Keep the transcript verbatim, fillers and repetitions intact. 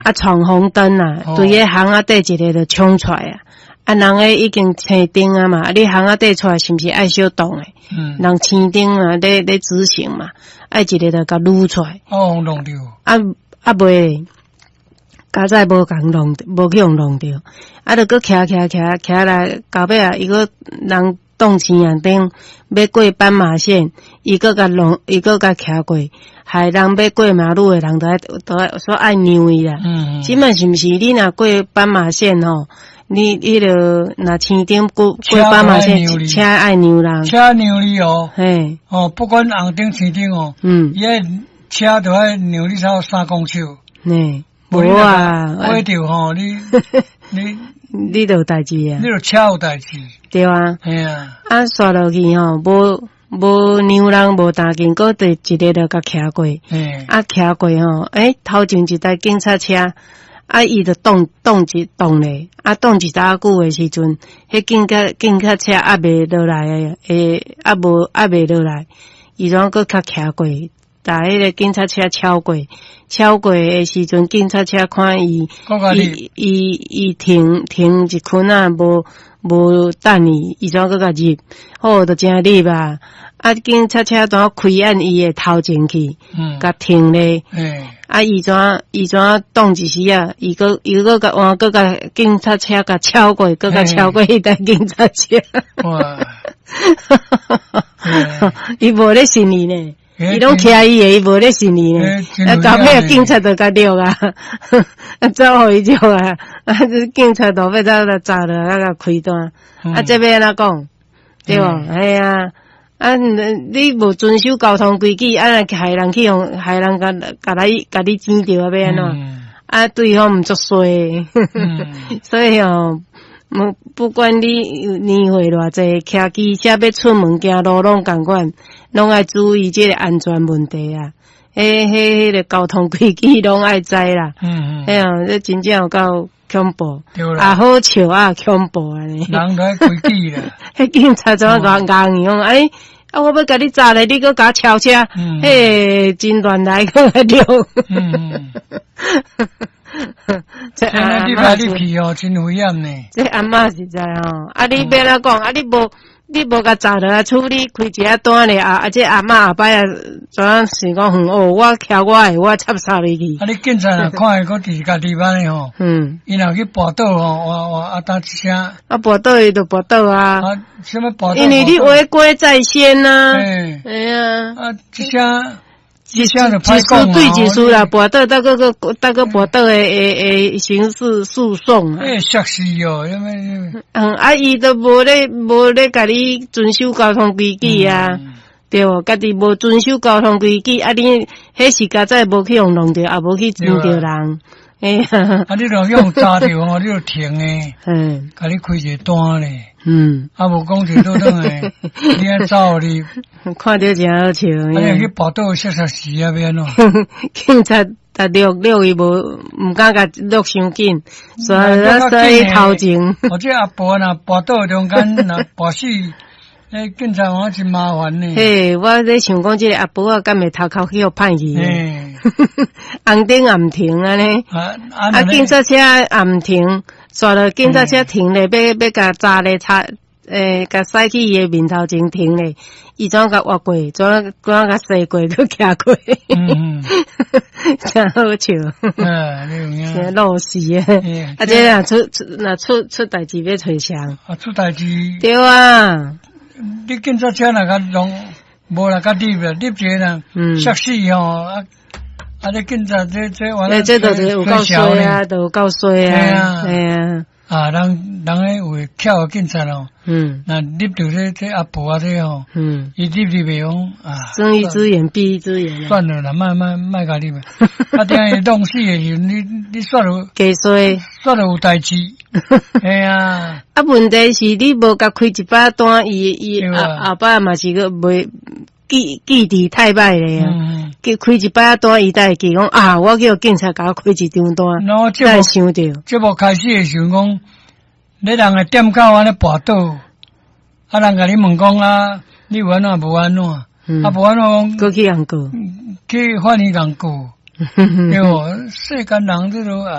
啊闯红灯啊，对个巷仔底一个就冲出来啊，啊人个已经青灯啊嘛，啊你巷仔底出来是毋是爱小动诶？嗯，人青灯啊，咧咧执行嘛，爱一个就甲撸出来。 哦，弄着。 啊啊袂，加载无共弄，无去用弄着，啊著搁徛徛徛徛来，到尾啊伊个人动青阳灯要过斑马线，伊搁甲弄，伊搁甲徛过。害人要过马路诶人都爱都爱说爱让伊啦。嗯，即摆是毋是你若过斑马线吼，你迄个若青灯过过斑马线，车爱让人， 车让你哦。 嘿， 哦，不管红灯青灯哦，嗯，伊爱车都爱让你超三公尺。 嘿，无啊， 我着吼你你你都有代志啊， 你就车有代志。 对啊， 嘿啊， 啊刷落去吼，无。无让人无打紧，搁第一个就甲徛过，嗯，啊徛过吼，诶，头前一台警察车，啊伊就动动一动咧，啊动一早久诶时阵，迄警察警察车还未落来诶，诶，啊无还未落来，伊怎搁较徛过，但迄个警察车超过，超过诶时阵，警察车看伊，伊伊伊停停一圈啊，无。无等伊，伊怎搁甲入？好，就真入啊！啊，警察车怎开按伊诶头前去，嗯，甲停咧。嗯，啊，伊怎伊怎动一时啊？伊搁伊搁甲换搁甲警察车甲超过，搁甲超过迄台警察车。哇！伊无咧信伊呢。伊拢徛伊诶，伊无咧信伊呢。啊，到尾警察就甲掠啊，啊，走互伊掠啊，啊，警察到尾走就查了，啊，甲开单，啊，这要安怎讲？对无？哎呀，啊，你无遵守交通规矩，啊，害人去用，害人甲甲来甲你钱着啊，要安怎？啊，对方毋作衰，所以哦。不不管你年岁偌济，骑机车要出门行路拢共款，拢爱注意这个安全问题啊！迄、迄、迄个交通规矩拢爱知啦。嗯嗯。哎呀，这真正有够恐怖，啊好笑啊恐怖安尼。 人都爱规矩啦。 迄警察怎啊硬硬用？哎，啊我要甲你砸咧，你搁甲我超车，嘿，真乱来个了。嗯。 这阿你拍你皮哦，真危险呢。 这阿嬷是知哦，啊你要哪讲？啊你无你无甲查落来处理开一下单咧啊！啊这阿嬷后摆啊，怎样是讲哼哦？我徛我诶，我插插入去。 啊你警察若看个伫家己班诶吼，嗯，伊若去跋倒吼，哇哇啊打一声， 啊跋倒伊就跋倒啊。 啊什么跋倒？ 因为你违规在先呐。哎，哎呀， 啊一声。 技术对技术啦，跋倒到个个到个跋倒诶诶诶刑事诉讼啊！ 诶，吓死哦！因为嗯，啊，伊都无咧无咧甲你遵守交通规矩啊，对无？家己无遵守交通规矩，啊，你迄时家再无去用弄着，也无去撞着人，哎呀！ 啊，你若用揸着吼，你就停诶，嗯，甲你开一个单咧。嗯，啊无讲是倒转诶，你安走你， 看着真好笑。 啊，你去跋倒吓吓死啊！变咯， 警察他掠掠伊无，毋敢甲掠伤紧，所以所以头前。 或者阿婆若跋倒中间若跋死，诶，警察我真麻烦呢。 嘿，我咧想讲，即个阿婆啊，敢会头壳去互歹去？嘿，红灯也毋停安尼，啊啊，警察车也毋停。刷了警察车停咧，要要甲查咧，查诶，甲驶去伊诶面头前停咧，伊怎甲挖过，怎怎甲驶过，佮徛过，嗯，真好笑，啊，真老死诶，啊，这若出出若出出代志要找谁？ 啊，出代志对啊， 你警察车若甲弄，无若甲入了，入者呢，吓死吼啊！啊！你警察这这完了， 这都是有够衰啊，都有够衰啊，哎呀， 啊，人人诶有巧警察咯，嗯，那入到这这阿婆啊这吼，嗯，伊入入袂讲啊， 睁一只眼闭一只眼， 算了啦，莫莫莫甲入，啊，等下弄死诶时，你你算了， 假衰， 算了有代志，哎呀， 啊，问题是你无甲开一把单，伊伊后后摆嘛是个袂。记记忆太歹咧啊！去开一摆单，伊才会记讲啊，我叫警察甲我开一张单，才会想到。 这无开始会想讲，你人个店口安尼跋倒，啊人甲你问讲啊，你有安怎无安怎？啊无安怎讲？ 过去人告， 去法院人告， 对哦，世间人这种啊。